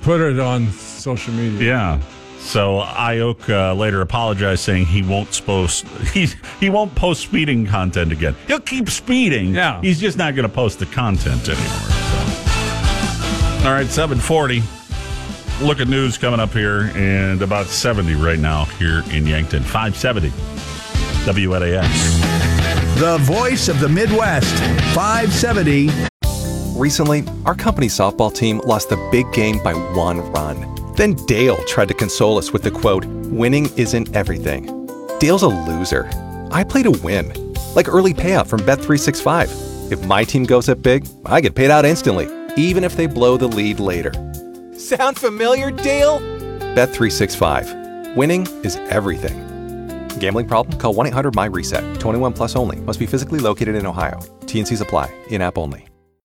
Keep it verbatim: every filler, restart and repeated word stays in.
put it on social media. Yeah. So Ayuk uh, later apologized, saying he won't post he he won't post speeding content again. He'll keep speeding. Yeah. He's just not going to post the content anymore. So. All right, seven forty. Look at news coming up here, and about seventy right now here in Yankton. five seventy W N A X. The voice of the Midwest. five seventy. Recently, our company softball team lost the big game by one run. Then Dale tried to console us with the quote, "Winning isn't everything." Dale's a loser. I play to win. Like early payout from Bet three sixty-five. If my team goes up big, I get paid out instantly, even if they blow the lead later. Sound familiar, Dale? Bet three sixty-five. Winning is everything. Gambling problem? Call one eight hundred M Y RESET. twenty-one plus only. Must be physically located in Ohio. T and Cs apply. In-app only.